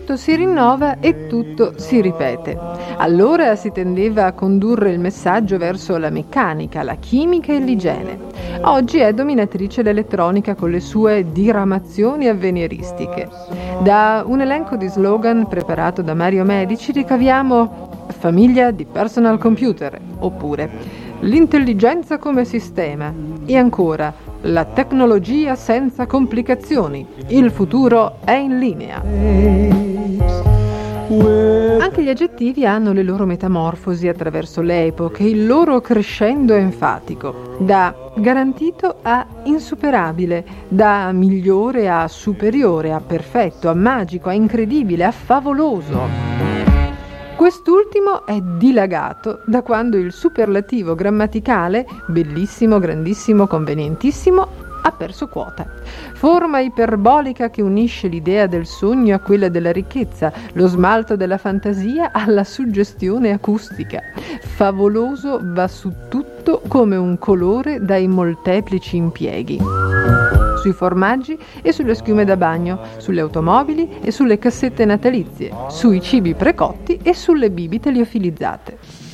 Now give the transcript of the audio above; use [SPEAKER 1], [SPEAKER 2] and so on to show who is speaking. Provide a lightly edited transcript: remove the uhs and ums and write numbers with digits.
[SPEAKER 1] tutto si rinnova e tutto si ripete. Allora si tendeva a condurre il messaggio verso la meccanica, la chimica e l'igiene. Oggi è dominatrice l'elettronica con le sue diramazioni avveniristiche. Da un elenco di slogan preparato da Mario Medici ricaviamo famiglia di personal computer, oppure l'intelligenza come sistema e ancora la tecnologia senza complicazioni, il futuro è in linea. Anche gli aggettivi hanno le loro metamorfosi attraverso le epoche, il loro crescendo enfatico, da garantito a insuperabile, da migliore a superiore, a perfetto, a magico, a incredibile, a favoloso. Quest'ultimo è dilagato da quando il superlativo grammaticale, bellissimo, grandissimo, convenientissimo, ha perso quota. Forma iperbolica che unisce l'idea del sogno a quella della ricchezza, lo smalto della fantasia alla suggestione acustica. Favoloso va su tutto come un colore dai molteplici impieghi. Sui formaggi e sulle schiume da bagno, sulle automobili e sulle cassette natalizie, sui cibi precotti e sulle bibite liofilizzate.